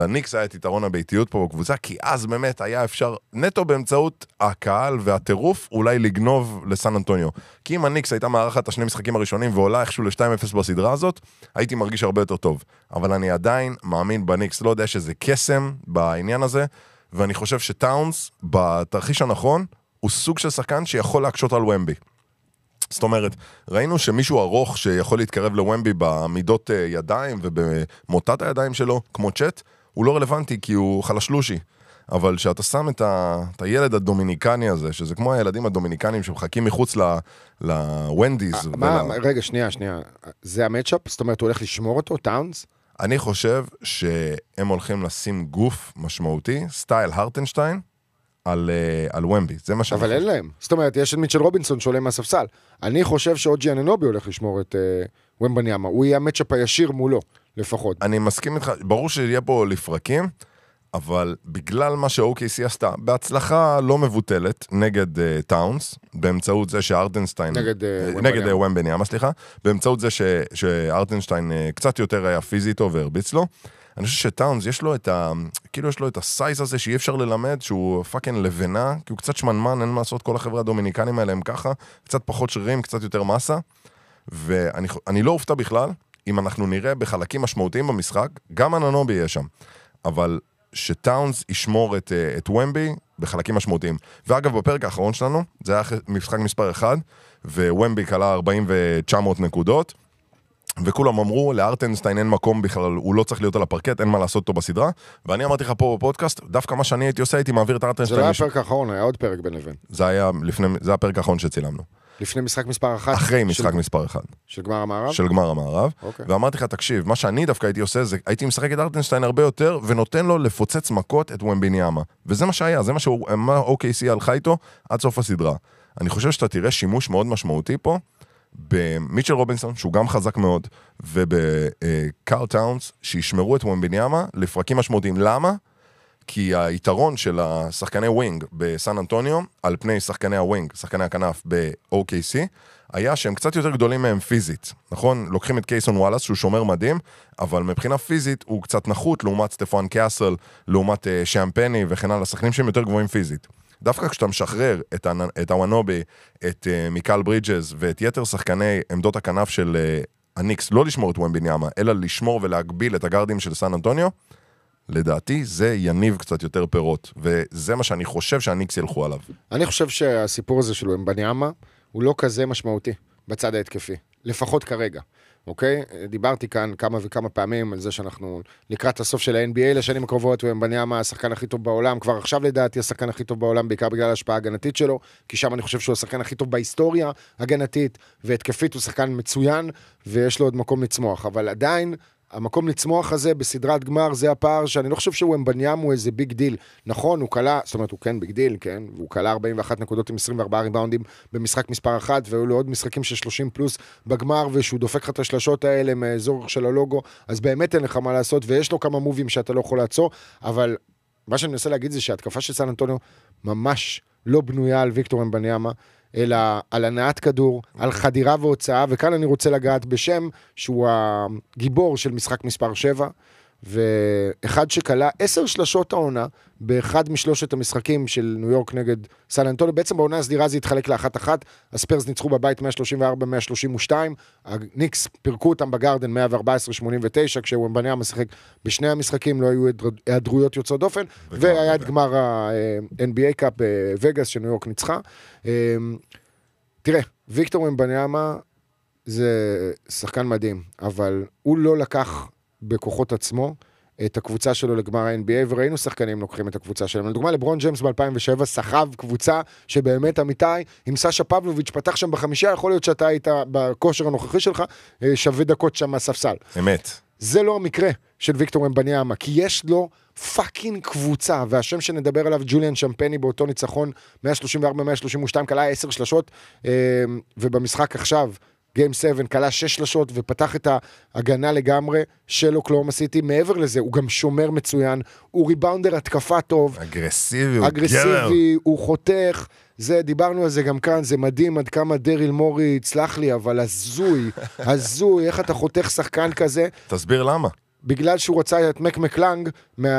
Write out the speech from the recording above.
הניקס היה את יתרון הביתיות פה בקבוצה, כי אז באמת היה אפשר נטו באמצעות הקהל והטירוף אולי לגנוב לסן אנטוניו. כי אם הניקס הייתה מארחת את השני משחקים הראשונים ועולה איכשהו ל-2-0 בסדרה הזאת, הייתי מרגיש הרבה יותר טוב. אבל אני עדיין מאמין בניקס, לא יודע שזה קסם בעניין הזה, ואני חושב שטאונס בתרחיש הנכון הוא סוג של שחקן שיכול להקשות על ומבי. זאת אומרת, ראינו שמישהו ארוך שיכול להתקרב לוומבי בעמידות ידיים ובמוטת הידיים שלו, כמו צ'אט, הוא לא רלוונטי כי הוא חלשלושי. אבל שאתה שם את הילד הדומיניקני הזה, שזה כמו הילדים הדומיניקנים שמחכים מחוץ לוונדיז. רגע, שנייה. זה המאצ'אפ? זאת אומרת, הוא הולך לשמור אותו, טאונס? אני חושב שהם הולכים לשים גוף משמעותי, סטייל הרטנשטיין, על ומבי, זה מה שאני אבל אין להם. זאת אומרת, יש את מיטשל רובינסון שעולה מהספסל. אני חושב שאוג'י אננובי הולך לשמור את ומבניאמה. הוא יהיה המאצ'אפ הישיר מולו, לפחות. אני מסכים איתך, ברור שיהיה פה לפרקים, אבל בגלל מה ש-OKC עשתה, בהצלחה לא מבוטלת נגד טאונס, באמצעות זה שארטנשטיין, נגד ומבניאמה, סליחה, באמצעות זה שארטנשטיין קצת יותר היה פיזית והרביץ לו, אני חושב שטאונס יש לו כאילו יש לו את הסייז הזה שאי אפשר ללמד, שהוא פאקינג לבנה, כי הוא קצת שמנמן, אין מה לעשות, כל החבר'ה הדומיניקנים האלה הם ככה, קצת פחות שרירים, קצת יותר מסה, ואני לא אופתע בכלל, אם אנחנו נראה בחלקים משמעותיים במשחק, גם אננובי יהיה שם, אבל שטאונס ישמור את ומבי בחלקים משמעותיים. ואגב, בפרק האחרון שלנו, זה היה משחק מספר 1, ווומבי קלה 4900 נקודות, וכולם אמרו, לארטנשטיין אין מקום בכלל, הוא לא צריך להיות על הפרקט, אין מה לעשות אותו בסדרה, ואני אמרתי לך פה בפודקאסט, דווקא מה שאני הייתי עושה, הייתי מעביר את ארטנשטיין. זה לא היה הפרק האחרון, היה עוד פרק בין לבין. זה הפרק האחרון שצילמנו. לפני משחק מספר 1? אחרי משחק מספר 1. של גמר המערב? של גמר המערב, ואמרתי לך, תקשיב, מה שאני דווקא הייתי עושה, זה הייתי משחק את ארטנשטיין הרבה יותר, ונותן לו לפוצץ מכות את ומבניאמה. וזה מה שהיה, זה מה OKC הלכה איתו עד סוף הסדרה. אני חושב שאתה תראה שימוש מאוד משמעותי פה, במיטשל רובינסון, שהוא גם חזק מאוד, ובקארל טאונס, שישמרו את ומבניאמה לפרקים משמעותיים. למה? כי היתרון של השחקני ווינג בסן אנטוניו, על פני שחקני הווינג, שחקני הכנף ב-OKC, היה שהם קצת יותר גדולים מהם פיזית, נכון? לוקחים את קייסון וואלאס, שהוא שומר מדהים, אבל מבחינה פיזית הוא קצת נחות, לעומת סטפן קאסל, לעומת שמפני וכן הלאה, שחקנים שהם יותר גבוהים פיזית. דווקא כשאתה משחרר את הוונובי, את מיקל ברידג'ז ואת יתר שחקני עמדות הכנף של הניקס, לא לשמור את ומבניאמה, אלא לשמור ולהגביל את הגארדים של סן אנטוניו, לדעתי זה יניב קצת יותר פירות, וזה מה שאני חושב שהניקס ילכו עליו. אני חושב שהסיפור הזה שלו עם בניאמה, הוא לא כזה משמעותי בצד ההתקפי, לפחות כרגע. אוקיי? דיברתי כאן כמה וכמה פעמים על זה שאנחנו לקראת הסוף של ה-NBA לשנים הקרובות, ובניאמה השחקן הכי טוב בעולם, כבר עכשיו לדעתי השחקן הכי טוב בעולם, בעיקר בגלל ההשפעה הגנתית שלו, כי שם אני חושב שהוא השחקן הכי טוב בהיסטוריה הגנתית, והתקפית הוא שחקן מצוין, ויש לו עוד מקום לצמוח, אבל עדיין המקום לצמוח הזה בסדרת גמר, זה הפער שאני לא חושב שהוא ומבניאמה הוא איזה ביג דיל. נכון, הוא קלה, זאת אומרת, הוא כן ביג דיל, כן? והוא קלה 41 נקודות עם 24 ריבאונדים במשחק מספר 1, והיו לו עוד משחקים של 30 פלוס בגמר, ושהוא דופק לך את השלשות האלה מאזור של הלוגו, אז באמת אין לך מה לעשות, ויש לו כמה מובים שאתה לא יכול לעצור, אבל מה שאני מנסה להגיד זה שההתקפה של סן אנטוניו ממש לא בנויה על ויקטור ומבניאמה, אלא על הנעת כדור, על חדירה והוצאה, וכאן אני רוצה לגעת בשם שהוא הגיבור של משחק מספר 7, ואחד שקלה 10 שלשות העונה, באחד משלושת המשחקים של ניו יורק נגד סן אנטוניו, בעצם בעונה הסדירה זה התחלק ל1-1, הספרס ניצחו בבית 134-132, הניקס פירקו אותם בגרדן 114-89, כשווומבניאמה משחק בשני המשחקים, לא היו היעדרויות יוצאות דופן, והיה את גמר ה-NBA קאפ בווגאס שניו יורק ניצחה. תראה, ויקטור ומבניאמה זה שחקן מדהים, אבל הוא לא לקח בכוחות עצמו את הקבוצה שלו לגמר ה-NBA, וראינו שחקנים לוקחים את הקבוצה שלהם. לדוגמה, לברון ג'יימס ב-2007 סחב קבוצה שבאמת אמיתי, עם סשה פבלוביץ' פתח שם בחמישייה, יכול להיות שאתה היית בכושר הנוכחי שלך, שווה דקות שם מהספסל. אמת. זה לא המקרה של ויקטור ומבניאמה, כי יש לו פאקינג קבוצה, והשם שנדבר עליו, ג'וליאן שמפני, באותו ניצחון 134-132, קלה 10 שלשות, ובמשחק עכשיו, גיים 7, קלה 6 שלשות, ופתח את ההגנה לגמרי של אוקלאומה סיטי. מעבר לזה, הוא גם שומר מצוין, הוא ריבאונדר התקפה טוב. אגרסיבי, הוא חותך. זה, דיברנו על זה גם כאן, זה מדהים עד כמה דריל מורי הצלח לי, אבל הזוי, איך אתה חותך שחקן כזה? תסביר למה. בגלל שהוא רצה את מקלנג